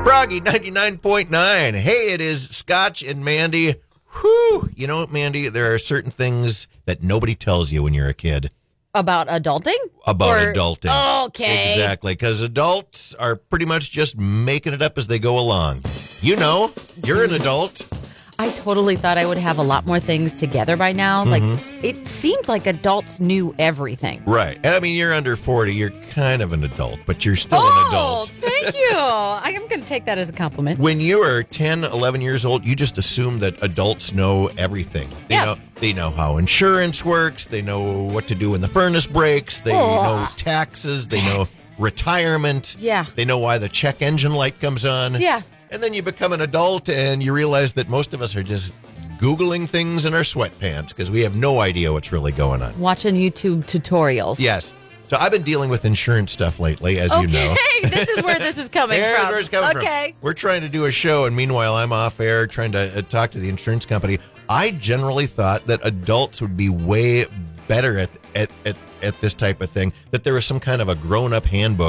Froggy 99.9. Hey, it is Scotch and Mandy. Whew. You know what, Mandy? There are certain things that nobody tells you when you're a kid. About adulting? Adulting. Okay. Exactly, because adults are pretty much just making it up as they go along. You know, you're an adult. I totally thought I would have a lot more things together by now. Like, it seemed like adults knew everything. Right. And I mean, you're under 40. You're kind of an adult, but you're still an adult. Thank you. I'm going to take that as a compliment. When you are 10, 11 years old, you just assume that adults know everything. They know how insurance works. They know what to do when the furnace breaks. They know taxes. They know retirement. Yeah. They know why the check engine light comes on. Yeah. And then you become an adult and you realize that most of us are just Googling things in our sweatpants because we have no idea what's really going on. Watching YouTube tutorials. Yes. So I've been dealing with insurance stuff lately, as you know. Okay, this is where this is coming Here's from. where it's coming from. We're trying to do a show, and meanwhile, I'm off air trying to talk to the insurance company. I generally thought that adults would be way better at this type of thing, that there was some kind of a grown-up handbook